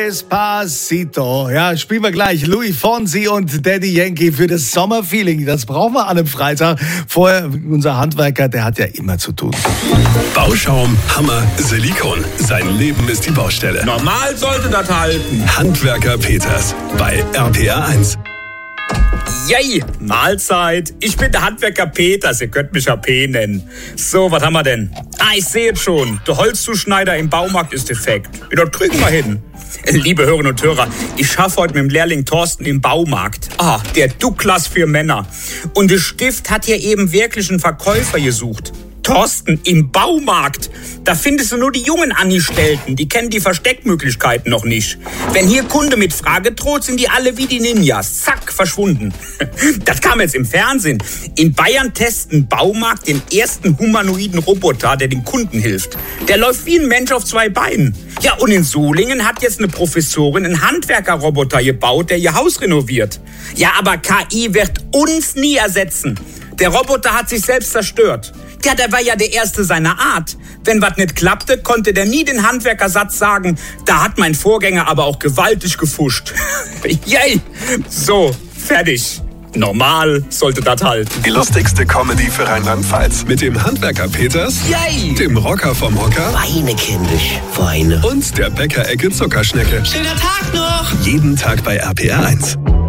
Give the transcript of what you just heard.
Despacito. Ja, spielen wir gleich Louis Fonsi und Daddy Yankee für das Sommerfeeling. Das brauchen wir an einem Freitag. Vorher, unser Handwerker, der hat ja immer zu tun. Bauschaum, Hammer, Silikon. Sein Leben ist die Baustelle. Normal sollte das halten. Handwerker Peters bei RPA 1. Yay, Mahlzeit. Ich bin der Handwerker Peters, ihr könnt mich AP nennen. So, was haben wir denn? Ich sehe es schon. Der Holzzuschneider im Baumarkt ist defekt. Ja, das kriegen wir hin. Liebe Hörerinnen und Hörer, ich schaffe heute mit dem Lehrling Thorsten im Baumarkt. Der Douglas für Männer. Und der Stift hat hier eben wirklich einen Verkäufer gesucht. Thorsten, im Baumarkt, da findest du nur die jungen Angestellten, die kennen die Versteckmöglichkeiten noch nicht. Wenn hier Kunde mit Frage droht, sind die alle wie die Ninjas. Zack, verschwunden. Das kam jetzt im Fernsehen. In Bayern testen Baumarkt den ersten humanoiden Roboter, der den Kunden hilft. Der läuft wie ein Mensch auf zwei Beinen. Ja, und in Solingen hat jetzt eine Professorin einen Handwerkerroboter gebaut, der ihr Haus renoviert. Ja, aber KI wird uns nie ersetzen. Der Roboter hat sich selbst zerstört. Ja, der war ja der Erste seiner Art. Wenn was nicht klappte, konnte der nie den Handwerkersatz sagen, da hat mein Vorgänger aber auch gewaltig gefuscht. Yay! So, fertig. Normal sollte das halten. Die lustigste Comedy für Rheinland-Pfalz. Mit dem Handwerker Peters, Yay! dem Rocker vom Hocker Weine, kindisch, Weine. und der Bäckerecke Zuckerschnecke. Schöner Tag noch! Jeden Tag bei RPA 1.